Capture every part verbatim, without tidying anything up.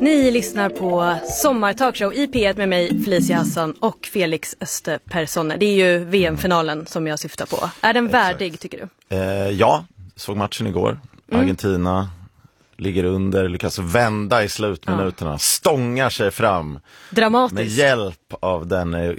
Ni lyssnar på Sommartalkshow i P ett med mig, Felicia Hassan och Felix Österpersson. Det är ju V M-finalen som jag syftar på. Är den Exakt. värdig, tycker du? Eh, ja, såg matchen igår. Mm. Argentina ligger under, lyckas vända i slutminuterna, ja. Stångar sig fram. Dramatiskt. Med hjälp av den eh,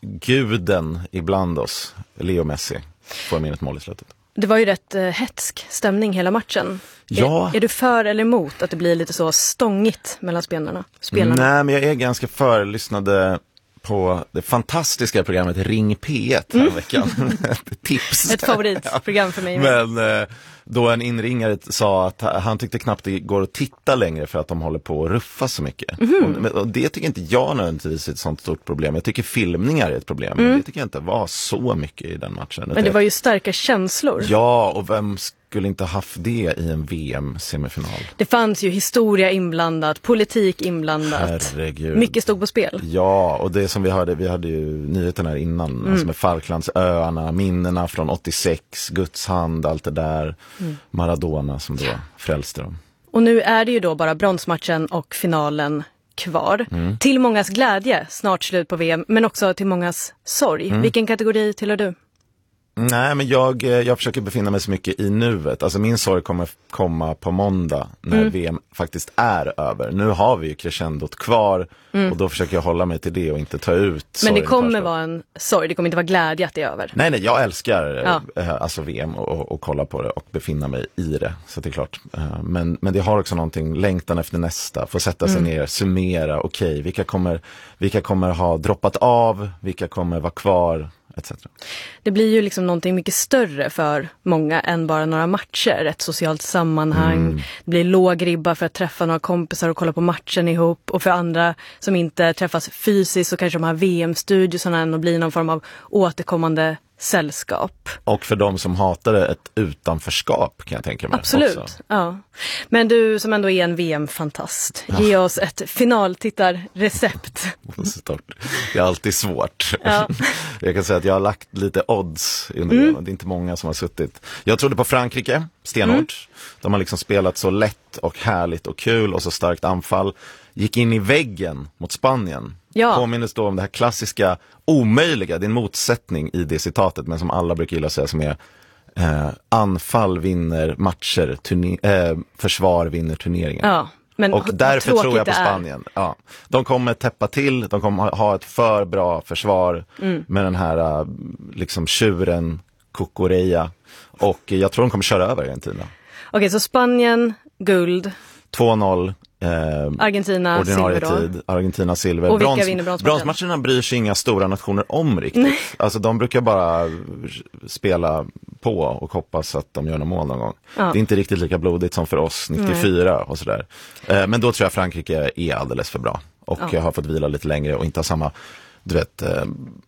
guden ibland oss, Leo Messi, får med ett mål i slutet. Det var ju rätt eh, hetsk stämning hela matchen. Ja. Är, är du för eller emot att det blir lite så stångigt mellan spelarna? spelarna? Nej, men jag är ganska för. Lyssnade på det fantastiska programmet Ring P ett här mm. veckan. Ett tips. Ett favoritprogram för mig. Men eh, då en inringare sa att han tyckte knappt det går att titta längre för att de håller på att ruffa så mycket. Mm. Och, och det tycker inte jag nödvändigtvis är ett sånt stort problem. Jag tycker filmningar är ett problem. Mm. Men det tycker jag inte var så mycket i den matchen. Men det var ju starka känslor. Ja, och vem skulle inte haft det i en V M-semifinal? Det fanns ju historia inblandat, politik inblandat. Herregud. Mycket stod på spel. Ja, och det som vi hörde, vi hade ju nyheterna här innan, mm. alltså med Falklandsöarna, minnena från åttiosex, Guds hand, allt det där. Mm. Maradona som då frälste dem. Och nu är det ju då bara bronsmatchen och finalen kvar. Mm. Till mångas glädje, snart slut på V M, men också till mångas sorg. Mm. Vilken kategori tillhör du? Nej, men jag, jag försöker befinna mig så mycket i nuet. Alltså min sorg kommer komma på måndag när mm. V M faktiskt är över. Nu har vi ju crescendot kvar mm. och då försöker jag hålla mig till det och inte ta ut. Men det kommer vara en sorg, det kommer inte vara glädje att det är över. Nej, nej, jag älskar ja. äh, alltså V M och, och kolla på det och befinna mig i det. Så det är klart. Uh, men, men det har också någonting, längtan efter nästa. Få sätta sig mm. ner, summera, okej, okay, vilka kommer, vilka kommer ha droppat av, vilka kommer vara kvar, et cetera. Det blir ju liksom någonting mycket större för många än bara några matcher. Ett socialt sammanhang. Mm. Det blir låg ribba för att träffa några kompisar och kolla på matchen ihop. Och för andra som inte träffas fysiskt så kanske de här V M-studiosarna ändå blir någon form av återkommande sällskap. Och för de som hatade ett utanförskap kan jag tänka mig. Absolut, också. Ja. Men du som ändå är en V M-fantast, ja. Ge oss ett finaltittarrecept. Det är alltid svårt. Ja. Jag kan säga att jag har lagt lite odds under mm. det. Det är inte många som har suttit. Jag trodde på Frankrike, stenhårt. Mm. De har liksom spelat så lätt och härligt och kul och så starkt anfall. Gick in i väggen mot Spanien. Ja. Påminnes då om det här klassiska omöjliga, det är en motsättning i det citatet, men som alla brukar gilla säga, som är eh, anfall vinner matcher, turne- eh, försvar vinner turneringar. Ja, men och därför tror jag på Spanien. Ja, de kommer täppa till, de kommer ha ett för bra försvar mm. med den här liksom tjuren Cucurella, och jag tror de kommer köra över Argentina. Okej, okay, så Spanien, guld. två noll. Eh, Argentina silver då. Tid, Argentina silver. Och vilka Brons, vinner bronsmatchen? Bronsmatcherna bryr sig inga stora nationer om riktigt. Nej. Alltså de brukar bara spela på och hoppas att de gör någon mål någon gång. Ja. Det är inte riktigt lika blodigt som för oss nittiofyra Nej. Och sådär. Eh, men då tror jag Frankrike är alldeles för bra. Och ja. har fått vila lite längre och inte ha samma, du vet, eh,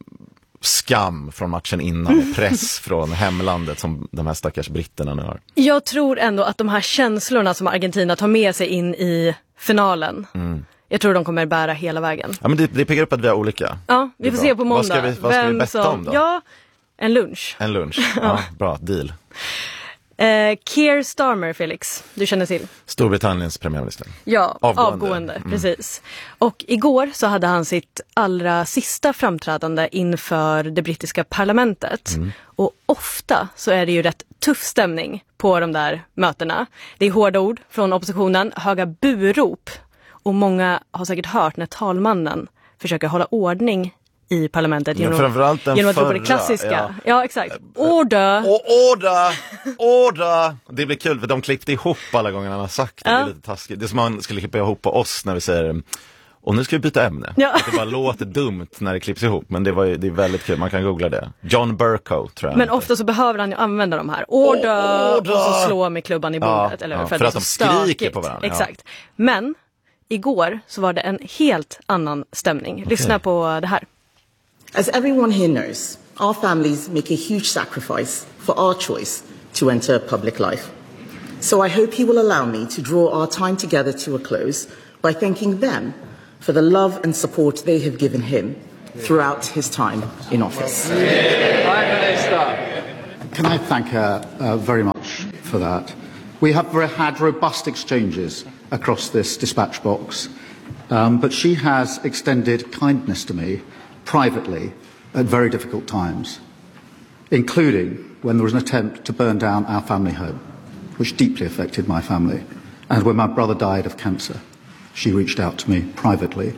skam från matchen innan och press från hemlandet som de här stackars britterna nu har. Jag tror ändå att de här känslorna som Argentina tar med sig in i finalen, mm. jag tror de kommer bära hela vägen. Ja, men det, det pekar upp att vi har olika. Ja, vi får se på måndag. Vad ska vi, vad ska vi betta som, om då? Ja, en lunch. En lunch, ja, bra, deal. Eh, Keir Starmer, Felix, du känner till. Storbritanniens premiärminister. Ja, avgående, avgående mm. precis. Och igår så hade han sitt allra sista framträdande inför det brittiska parlamentet. Mm. Och ofta så är det ju rätt tuff stämning på de där mötena. Det är hårda ord från oppositionen, höga burop. Och många har säkert hört när talmannen försöker hålla ordning i parlamentet genom, ja, genom att ropa det klassiska. Ja, ja exakt. Order! Och order! Order! Det blir kul för de klippte ihop alla gånger han har sagt det. Ja. Det är lite taskigt. Det är som man skulle klippa ihop på oss när vi säger och nu ska vi byta ämne. Ja. Det bara låter dumt när det klipps ihop, men det, var ju, det är väldigt kul. Man kan googla det. John Burko, tror jag. Men ofta så behöver han ju använda de här. Order! Order! Och så slå med klubban i bordet. Ja, eller, ja, för, för att, att de skriker stökigt på varandra. Exakt. Ja. Men igår så var det en helt annan stämning. Okay. Lyssna på det här. As everyone here knows, our families make a huge sacrifice for our choice to enter public life. So I hope he will allow me to draw our time together to a close by thanking them for the love and support they have given him throughout his time in office. Prime Minister. Can I thank her uh, very much for that? We have had robust exchanges across this dispatch box, um, but she has extended kindness to me privately at very difficult times, including when there was an attempt to burn down our family home, which deeply affected my family, and when my brother died of cancer. She reached out to me privately.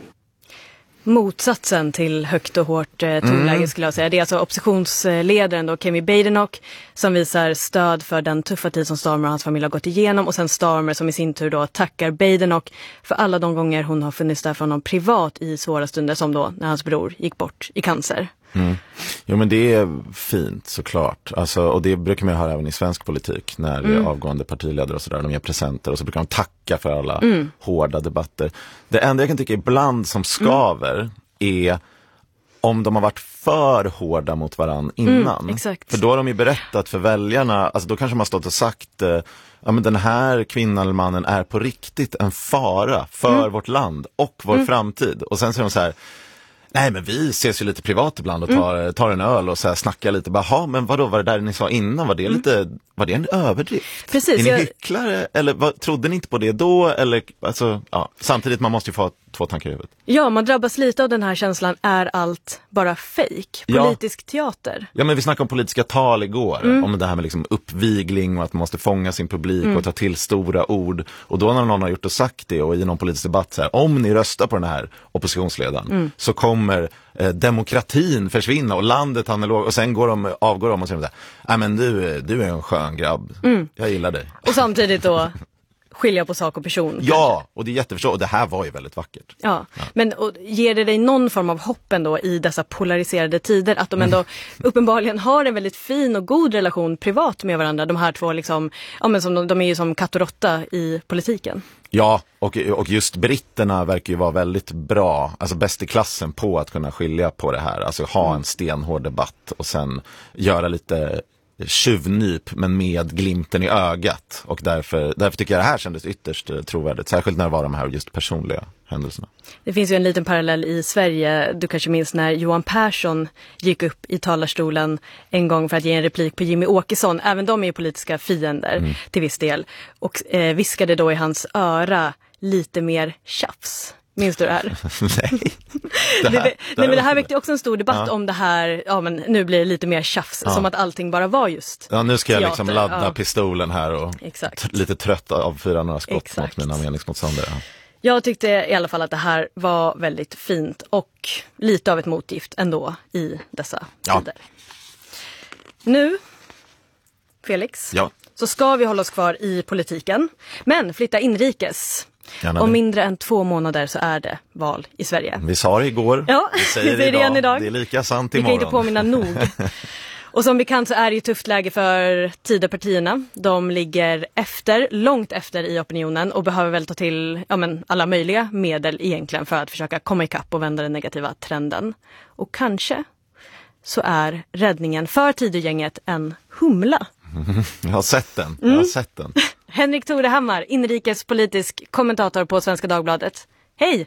Motsatsen till högt och hårt eh, tonläge mm. skulle jag säga. Det är alltså oppositionsledaren då, Kemi Badenoch, som visar stöd för den tuffa tid som Starmer och hans familj har gått igenom. Och sen Starmer som i sin tur då tackar Badenoch för alla de gånger hon har funnits där för honom privat i svåra stunder, som då när hans bror gick bort i cancer. Mm. Jo, men det är fint såklart. Alltså, och det brukar man höra även i svensk politik när mm. det är avgående partiledare och sådär. De ger presenter och så brukar de tacka för alla mm. hårda debatter. Det enda jag kan tycka ibland som skaver mm. är om de har varit för hårda mot varann innan. Mm, exakt. För då har de ju berättat för väljarna, alltså då kanske man har stått och sagt eh, ja, men den här kvinnan eller mannen är på riktigt en fara för mm. vårt land och vår mm. framtid. Och sen säger de så här: nej, men vi ses ju lite privat ibland och tar, mm. tar en öl och så här snackar lite. Jaha, men vadå, var det där ni sa innan? Var det, mm. lite, var det en överdrift? Precis, är ni jag... hycklare? Eller vad, trodde ni inte på det då? Eller, alltså, ja. Samtidigt, man måste ju få två tankar i huvudet. Ja, man drabbas lite av den här känslan. Är allt bara fake? Politisk ja. teater? Ja, men vi snackade om politiska tal igår. Mm. Om det här med liksom uppvigling och att man måste fånga sin publik mm. och ta till stora ord. Och då när någon har gjort och sagt det och i någon politisk debatt så här: om ni röstar på den här oppositionsledaren mm. så kommer eh, demokratin försvinna och landet han är låg. Och sen går de, avgår de och säger nej äh, men du, du är en skön grabb. Mm. Jag gillar dig. Och samtidigt då skilja på sak och person. Ja, kanske. Och det är jätteförståeligt. Och det här var ju väldigt vackert. Ja, ja. Men och, ger det dig någon form av hopp ändå i dessa polariserade tider? Att de ändå mm. uppenbarligen har en väldigt fin och god relation privat med varandra. De här två liksom, ja men som de, de är ju som katt och råtta i politiken. Ja, och, och just britterna verkar ju vara väldigt bra, alltså bäst i klassen på att kunna skilja på det här. Alltså ha en stenhård debatt och sen göra lite tjuvnyp men med glimten i ögat. Och därför, därför tycker jag det här kändes ytterst trovärdigt. Särskilt när det var de här just personliga händelserna. Det finns ju en liten parallell i Sverige. Du kanske minns när Johan Persson gick upp i talarstolen en gång för att ge en replik på Jimmy Åkesson. Även de är ju politiska fiender mm. till viss del. Och eh, viskade då i hans öra lite mer tjafs. Minns du det här? Nej. Det här, det, det, nej, men det här väckte det. också en stor debatt ja. om det här, ja men nu blir det lite mer tjafs, ja. som att allting bara var just ja, nu ska jag teater. liksom ladda ja. pistolen här och t- lite trött av fyra några skott Exakt. mot mina meningsmotståndare. Ja. Jag tyckte i alla fall att det här var väldigt fint och lite av ett motgift ändå i dessa ja. tider. Nu, Felix, ja. så ska vi hålla oss kvar i politiken, men flytta inrikes. Gärna Om det. mindre än två månader så är det val i Sverige. Vi sa det igår, ja, vi säger det idag. idag. Det är lika sant imorgon. Vi kan inte påminna nog. Och som bekant så är det ju tufft läge för Tidöpartierna. De ligger efter, långt efter i opinionen och behöver väl ta till ja, men, alla möjliga medel egentligen för att försöka komma ikapp och vända den negativa trenden. Och kanske så är räddningen för Tidögänget en humla. Jag har sett den, jag har mm. sett den. Henrik Torehammar, inrikespolitisk kommentator på Svenska Dagbladet. Hej!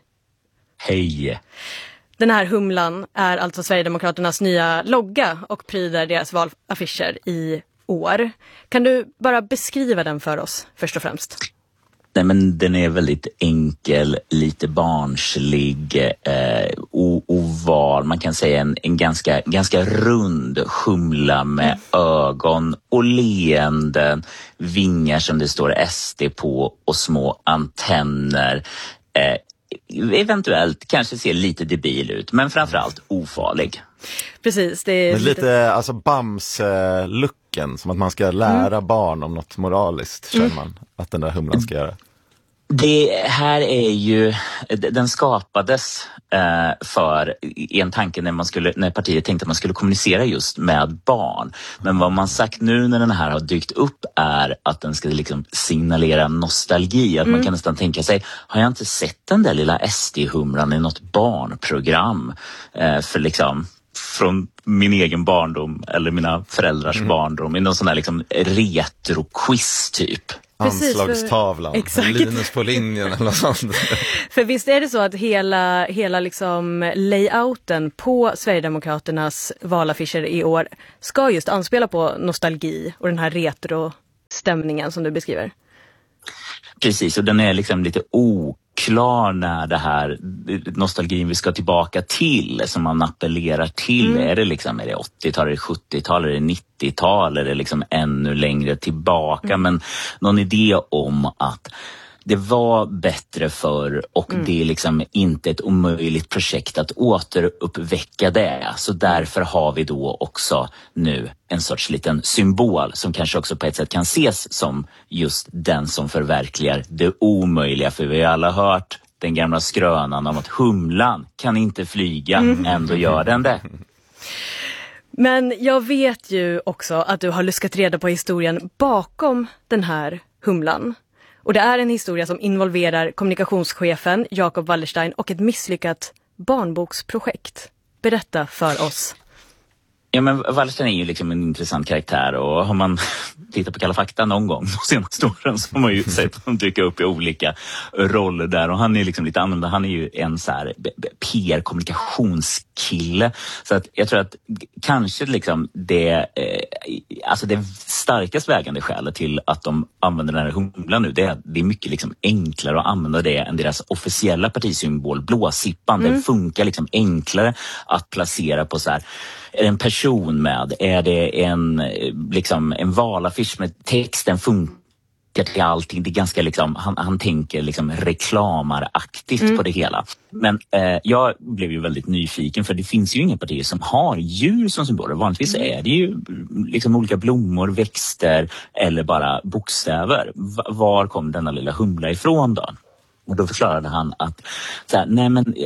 Hej! Den här humlan är alltså Sverigedemokraternas nya logga och pryder deras valaffischer i år. Kan du bara beskriva den för oss först och främst? Nej, men den är väldigt enkel, lite barnslig, eh, oval. Man kan säga en, en ganska, ganska rund humla med mm. ögon och leenden, vingar som det står S D på och små antenner. Eh, eventuellt kanske ser lite debil ut, men framförallt ofarlig. Precis, det är men lite, lite alltså Bams-looken, som att man ska lära mm. barn om något moraliskt, känner mm. man att den där humlan ska göra. Det här är ju, den skapades eh, för en tanke när, man skulle, när partiet tänkte att man skulle kommunicera just med barn. Men vad man sagt nu när den här har dykt upp är att den ska liksom signalera nostalgi. Att mm. man kan nästan tänka sig, har jag inte sett den där lilla S D-humlan i något barnprogram? Eh, för liksom från min egen barndom eller mina föräldrars mm. barndom i någon sån här liksom retro-quiz typ. Anslagstavlan, Exakt. Linus på linjen eller något sånt. För visst är det så att hela, hela liksom layouten på Sverigedemokraternas valaffischer i år ska just anspela på nostalgi och den här retro-stämningen som du beskriver? Precis, och den är liksom lite oklar när det här nostalgin vi ska tillbaka till, som man appellerar till. Mm. Är det liksom, är det åttiotal, är det sjuttiotal, är det nittiotal, är det liksom ännu längre tillbaka? Mm. Men någon idé om att det var bättre förr och mm. det är liksom inte ett omöjligt projekt att återuppväcka det. Så därför har vi då också nu en sorts liten symbol som kanske också på ett sätt kan ses som just den som förverkligar det omöjliga. För vi har alla hört den gamla skrönan om att humlan kan inte flyga, mm. ändå gör den det. Men jag vet ju också att du har luskat reda på historien bakom den här humlan. Och det är en historia som involverar kommunikationschefen Jacob Wallerstein och ett misslyckat barnboksprojekt. Berätta för oss. Ja, men Wallerstein är ju liksom en intressant karaktär, och har man tittat på Kalla fakta någon gång de senaste åren så har man ju sett att de dyker upp i olika roller där, och han är liksom lite annorlunda. Han är ju en så här P R-kommunikationskille, så att jag tror att kanske liksom det eh, alltså det starkast vägande skälet till att de använder den här humlan nu, det är att det är mycket liksom enklare att använda det än deras officiella partisymbol blåsippan. Mm. Det funkar liksom enklare att placera på så här. Är det en person med? Är det en, liksom, en valaffisch med texten funkar till allting? Det är ganska liksom, han, han tänker liksom reklamaraktigt mm. på det hela. Men eh, jag blev ju väldigt nyfiken, för det finns ju inga partier som har djur som symboler. Vanligtvis är det ju liksom olika blommor, växter eller bara bokstäver. V- var kom denna lilla humla ifrån då? Och då förklarade han att så här, nej men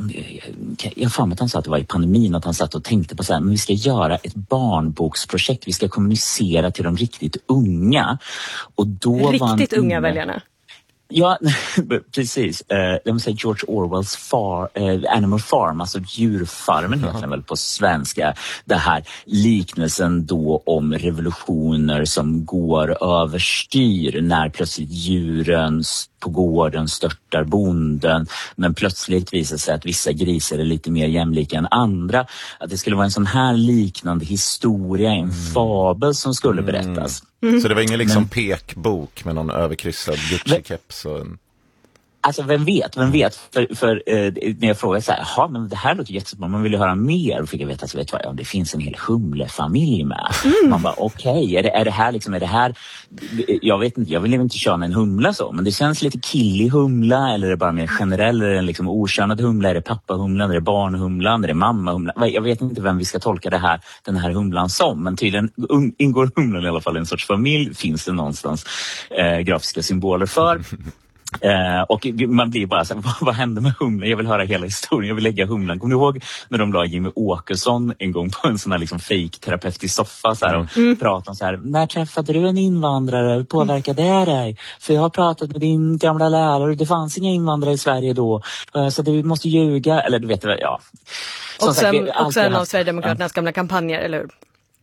jag får med att han sa att det var i pandemin, att han satt och tänkte på så här, men vi ska göra ett barnboksprojekt, vi ska kommunicera till de riktigt unga. Och då riktigt var han, unga väljarna. Ja, precis. Eh, de säger George Orwells far, eh, Animal Farm, alltså djurfarmen heter den väl på svenska. Det här liknelsen då om revolutioner som går överstyr när plötsligt djuren på gården störtar bonden, men plötsligt visar sig att vissa grisar är lite mer jämlika än andra. Att det skulle vara en sån här liknande historia, en fabel som skulle berättas. Mm. Så det var ingen liksom men, pekbok med någon överkryssad Gucci-keps och en... Alltså vem vet, vem vet, för, för eh, när jag frågade så här, ja men det här låter jättebra, man vill ju höra mer, och fick jag veta att vet vad, ja, det finns en hel humlefamilj med. Mm. Man bara okej, okay, är, det, är det här liksom, är det här, jag vet inte, jag vill inte köna en humla så, men det känns lite killig humla, eller är det bara mer generell, eller en liksom okönad humla, är det pappahumlan, är det barnhumlan, är det mammahumlan, jag vet inte vem vi ska tolka det här, den här humlan som, men tydligen ingår humlan i alla fall i en sorts familj, finns det någonstans eh, grafiska symboler för. Uh, och man blir bara så här, vad, vad hände med humlan? Jag vill höra hela historien, jag vill lägga humlan. Kommer du ihåg när de la Jimmy Åkesson en gång på en sån här liksom fake terapeutisk soffa så här, och mm. pratade om så här, när träffade du en invandrare? Hur påverkade det dig? För jag har pratat med din gamla lärare, det fanns inga invandrare i Sverige då, uh, så du måste ljuga, eller du vet, ja. Som och sen, sagt, också en av Sverigedemokraternas ja. gamla kampanjer, eller hur?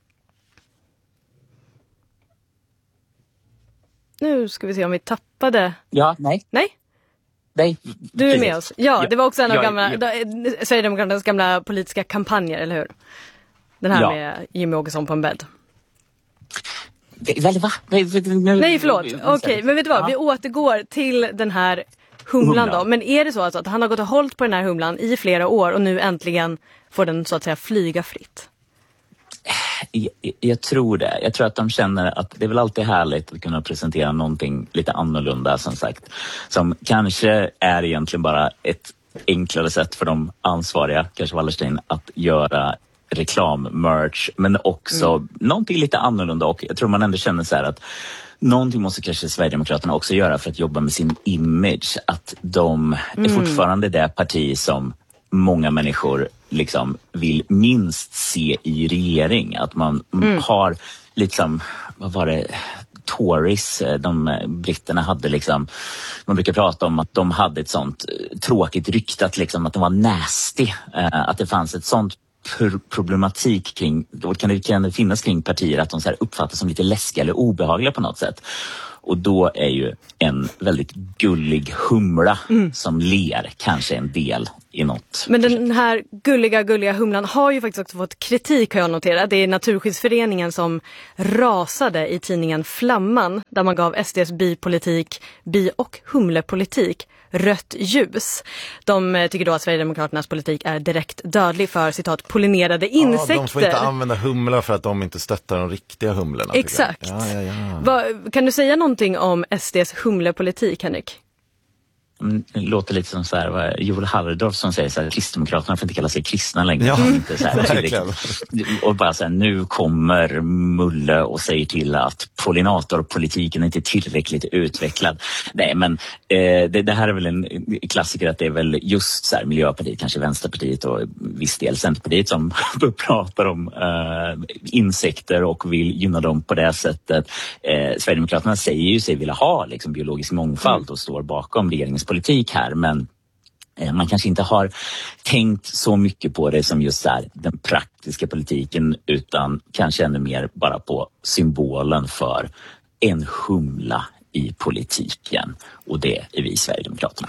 Nu ska vi se om vi tappade... Ja, nej. Nej? Nej. Du är med oss. Ja, det var också en av ja, gamla, ja. Sverigedemokraternas gamla politiska kampanjer, eller hur? Den här ja. med Jimmy Åkesson på en bädd. Väl, va? Nej, Nej förlåt. Okej, okay, men vet du vad? Ja. Vi återgår till den här humlan, humlan då. Men är det så alltså att han har gått och hållit på den här humlan i flera år och nu äntligen får den så att säga flyga fritt? Jag, jag tror det. Jag tror att de känner att det är väl alltid härligt att kunna presentera någonting lite annorlunda, som sagt. Som kanske är egentligen bara ett enklare sätt för de ansvariga, kanske Wallerstein, att göra reklammerch, men också mm. någonting lite annorlunda. Och jag tror man ändå känner så här att någonting måste kanske Sverigedemokraterna också göra för att jobba med sin image. Att de är mm. fortfarande det parti som många människor liksom vill minst se i regering. Att man mm. har liksom, vad var det, Tories, de britterna hade liksom, man brukar prata om att de hade ett sånt tråkigt rykte, att liksom att de var nasty, att det fanns ett sånt problematik kring, då kan det, kan det finnas kring partier att de så här uppfattas som lite läskiga eller obehagliga på något sätt. Och då är ju en väldigt gullig humla mm. som ler kanske en del i något. Men den här gulliga, gulliga humlan har ju faktiskt också fått kritik, har jag noterat. Det är Naturskyddsföreningen som rasade i tidningen Flamman, där man gav S D:s bipolitik, bi- och humlepolitik rött ljus. De tycker då att Sverigedemokraternas politik är direkt dödlig för, citat, pollinerade insekter. Ja, de får inte använda humlar för att de inte stöttar de riktiga humlorna. Exakt. Ja, ja, ja. Va, kan du säga någonting om S D:s humlepolitik, Henrik? Det låter lite som så här, vad Joel Halldorf som säger så här, Kristdemokraterna får inte kalla sig kristna längre. Ja, inte så här, och bara så här, nu kommer Mulle och säger till att pollinatorpolitiken inte är tillräckligt utvecklad. Nej, men eh, det, det här är väl en klassiker, att det är väl just så här Miljöpartiet, kanske Vänsterpartiet och viss del Centerpartiet som pratar om eh, insekter och vill gynna dem på det sättet. Eh, Sverigedemokraterna säger ju sig vilja ha liksom biologisk mångfald och står bakom regeringens politik här, men eh, man kanske inte har tänkt så mycket på det som just så här, den praktiska politiken, utan kanske ännu mer bara på symbolen för en humla i politiken, och det är vi Sverigedemokraterna.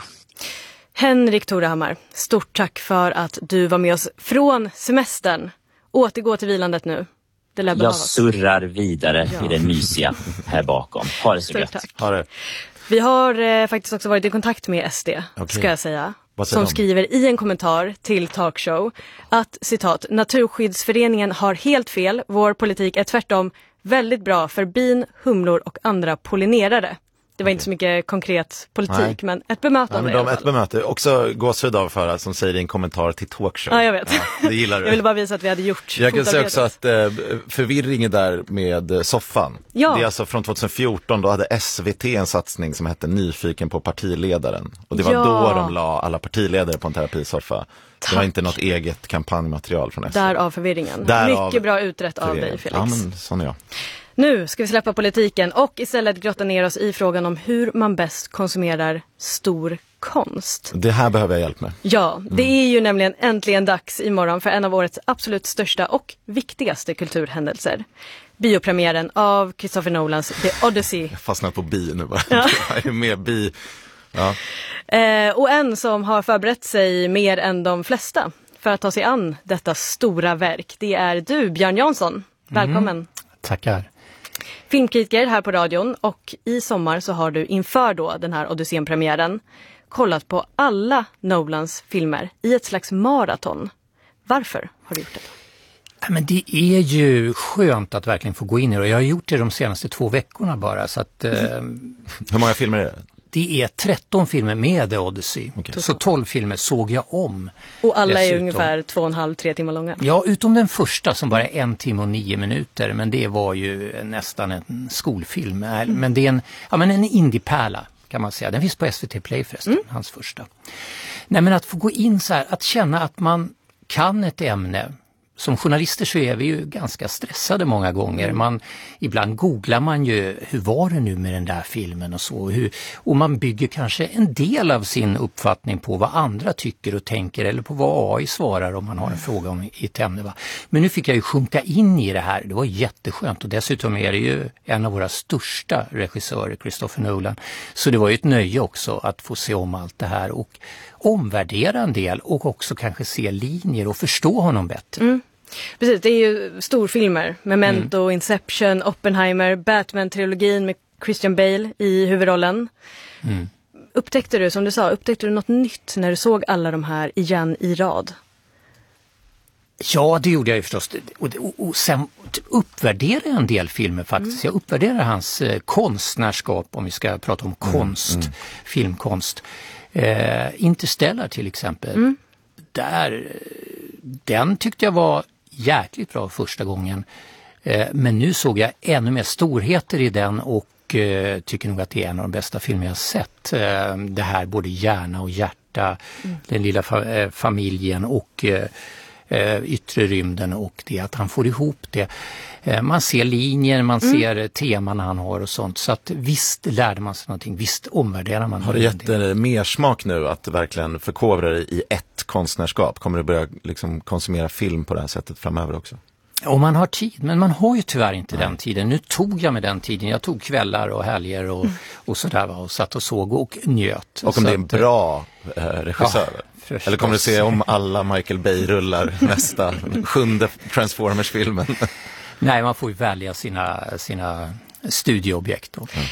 Henrik Torehammar, stort tack för att du var med oss från semestern. Återgå till vilandet nu. Det lär Jag surrar vidare ja. i det mysiga här bakom. Ha det så gött. Ha det. Vi har eh, faktiskt också varit i kontakt med S D, okay. ska jag säga. Som de? skriver i en kommentar till Talkshow att, citat, Naturskyddsföreningen har helt fel. Vår politik är tvärtom väldigt bra för bin, humlor och andra pollinerare. Det var okay. inte så mycket konkret politik, Nej. men ett bemötande. Ja, men de, ett bemöte. Också gåshud av för som säger i en kommentar till Talkshow. Ja, jag vet. Ja, det gillar du. Jag ville bara visa att vi hade gjort. Jag kan säga också att eh, förvirringen där med soffan. Ja. Det är alltså från tjugohundrafjorton, då hade S V T en satsning som hette Nyfiken på partiledaren. Och det var ja. då de la alla partiledare på en terapisoffa. Tack. Det var inte något eget kampanjmaterial från S V T. Därav förvirringen. Därav Mycket bra utrett av dig, Felix. Ja, men sån är jag. Nu ska vi släppa politiken och istället grotta ner oss i frågan om hur man bäst konsumerar stor konst. Det här behöver jag hjälp med. Ja, mm. det är ju nämligen äntligen dags imorgon för en av årets absolut största och viktigaste kulturhändelser. Biopremiären av Christopher Nolans The Odyssey. Jag fastnar på bi nu bara. Ja. Jag är med bi. Ja. Eh, och en som har förberett sig mer än de flesta för att ta sig an detta stora verk. Det är du, Björn Jansson. Välkommen. Mm. Tackar. Filmkritiker här på radion, och i sommar så har du inför då den här Odysseen-premiären kollat på alla Nolans filmer i ett slags maraton. Varför har du gjort det? Ja, men det är ju skönt att verkligen få gå in i det, och jag har gjort det de senaste två veckorna bara. Så att, mm. eh, Hur många filmer är det? Det är tretton filmer med The Odyssey. Okay. Så tolv filmer såg jag om. Och alla dessutom. Är ungefär två och en halv, tre timmar långa. Ja, utom den första som bara är en timme och nio minuter. Men det var ju nästan en skolfilm. Mm. Men det är en, ja, men en indiepärla kan man säga. Den finns på S V T Play förresten, mm. hans första. Nej, men att få gå in så här, att känna att man kan ett ämne. Som journalister så är vi ju ganska stressade många gånger. Man, ibland googlar man ju, hur var det nu med den där filmen och så. Hur, och man bygger kanske en del av sin uppfattning på vad andra tycker och tänker, eller på vad A I svarar om man har en fråga om ett ämne. Va? Men nu fick jag ju sjunka in i det här. Det var jätteskönt, och dessutom är det ju en av våra största regissörer, Christopher Nolan. Så det var ju ett nöje också att få se om allt det här och omvärdera en del, och också kanske se linjer och förstå honom bättre. Mm. Precis, det är ju storfilmer. Memento, mm. Inception, Oppenheimer, Batman-trilogin med Christian Bale i huvudrollen. Mm. Upptäckte du, som du sa, upptäckte du något nytt när du såg alla de här igen i rad? Ja, det gjorde jag ju förstås. Och, och, och sen uppvärderade jag en del filmer faktiskt. Mm. Jag uppvärderar hans eh, konstnärskap, om vi ska prata om konst, mm. filmkonst. Eh, Interstellar till exempel. Mm. Där, den tyckte jag var jäkligt bra första gången. Eh, men nu såg jag ännu mer storheter i den, och eh, tycker nog att det är en av de bästa filmer jag sett. Eh, det här både hjärna och hjärta, mm. den lilla fa- eh, familjen och eh, yttre rymden, och det att han får ihop det. Eh, man ser linjer, man mm. ser teman han har och sånt. Så att visst lärde man sig någonting, visst omvärderar man. Har det gett dig mer smak nu att verkligen förkovra dig i ett konstnärskap? Kommer du börja liksom konsumera film på det här sättet framöver också? Om man har tid, men man har ju tyvärr inte Nej. den tiden. Nu tog jag med den tiden. Jag tog kvällar och helger och, mm. och sådär, och satt och såg och njöt. Och om så det är en bra eh, regissör? Ja, Förstås. Eller kommer du se om alla Michael Bay-rullar nästa sjunde Transformers-filmen? Nej, man får ju välja sina, sina studieobjekt då.